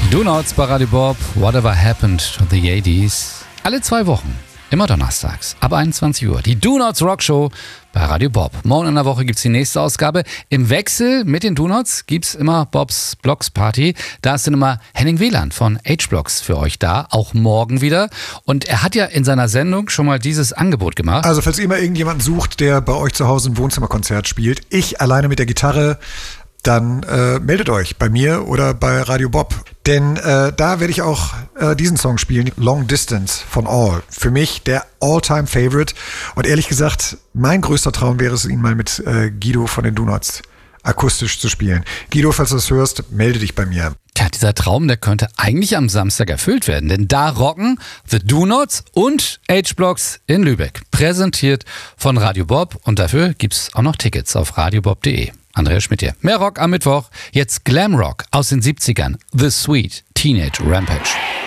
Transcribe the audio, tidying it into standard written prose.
Do Nots bei Radio Bob, Whatever Happened to the 80s. Alle 2 Wochen, immer donnerstags, ab 21 Uhr. Die Do Nots Rockshow bei Radio Bob. Morgen in der Woche gibt's die nächste Ausgabe. Im Wechsel mit den Do Nots gibt's immer Bobs Blocks Party. Da ist dann immer Henning Wieland von H-Blocks für euch da, auch morgen wieder. Und er hat ja in seiner Sendung schon mal dieses Angebot gemacht. Also falls ihr mal irgendjemanden sucht, der bei euch zu Hause ein Wohnzimmerkonzert spielt, ich alleine mit der Gitarre, dann meldet euch bei mir oder bei Radio Bob. Denn da werde ich auch diesen Song spielen, Long Distance von All. Für mich der All-Time-Favorite. Und ehrlich gesagt, mein größter Traum wäre es, ihn mal mit Guido von den Do Nots akustisch zu spielen. Guido, falls du das hörst, melde dich bei mir. Tja, dieser Traum, der könnte eigentlich am Samstag erfüllt werden. Denn da rocken The Do Nots und H-Blocks in Lübeck. Präsentiert von Radio Bob. Und dafür gibt's auch noch Tickets auf radiobob.de. Andreas Schmidt hier. Mehr Rock am Mittwoch. Jetzt Glam Rock aus den 70ern. The Sweet Teenage Rampage.